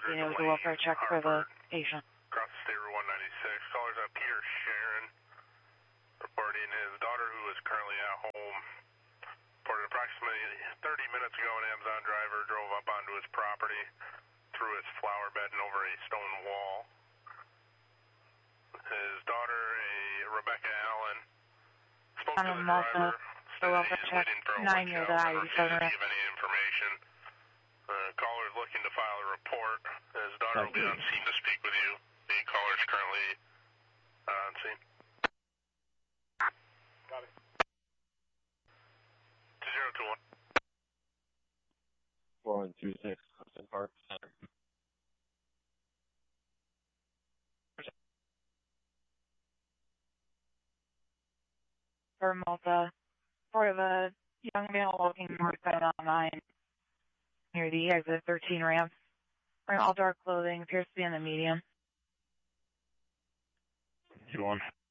being able to do a welfare check for the patient. Across the State Route 196. Callers Peter Sharon reporting his daughter, who is currently at home, reported approximately 30 minutes ago an Amazon driver drove up onto his property, through his flower bed and over a stone wall. His daughter, Rebecca Allen, spoke to the driver, said he's waiting for a watch out and refused to give any information. Caller is looking to file a report. His daughter will be on scene to speak with you. The caller is currently on scene. Got it. 2021. 4126 Hudson Park Center. For Malta, part of a young male walking northbound on 9 near the exit 13 ramp. Wearing all dark clothing, appears to be in the medium. You on?